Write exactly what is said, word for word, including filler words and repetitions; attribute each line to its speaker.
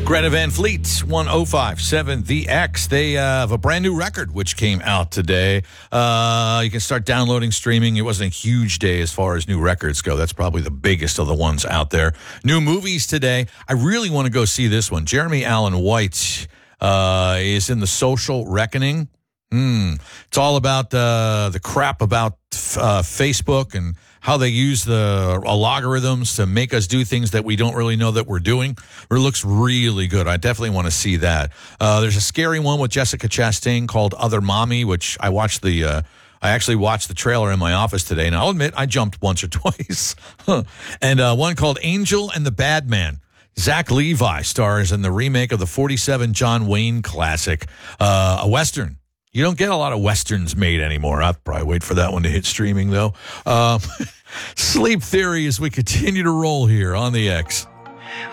Speaker 1: Greta Van Fleet, one oh five point seven The X. They uh, have a brand new record which came out today. Uh, you can start downloading, streaming. It wasn't a huge day as far as new records go. That's probably the biggest of the ones out there. New movies today. I really want to go see this one. Jeremy Allen White uh, is in The Social Reckoning. Hmm. It's all about uh, the crap about uh, Facebook and how they use the uh, logarithms to make us do things that we don't really know that we're doing. It looks really good. I definitely want to see that. Uh, there's a scary one with Jessica Chastain called Other Mommy, which I watched the. Uh, I actually watched the trailer in my office today, and I'll admit I jumped once or twice. And uh, one called Angel and the Bad Man. Zach Levi stars in the remake of the forty-seven John Wayne classic, uh, a Western. You don't get a lot of Westerns made anymore. I'll probably wait for that one to hit streaming, though. Um, Sleep Theory as we continue to roll here on the X.